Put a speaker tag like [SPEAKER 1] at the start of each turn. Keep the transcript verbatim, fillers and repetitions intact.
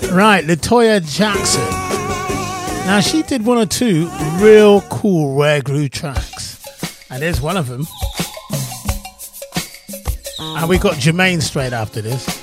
[SPEAKER 1] Right, Latoya Jackson. Now, she did one or two real cool rare groove tracks. And there's one of them. And we got Jermaine straight after this.